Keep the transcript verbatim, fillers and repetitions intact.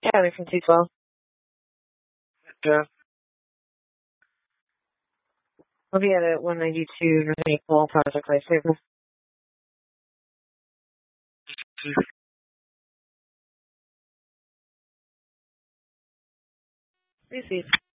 Yeah, they're from two twelve. Yeah. We'll be at one ninety-two Virginia Pole Project Lifesaver. Receive.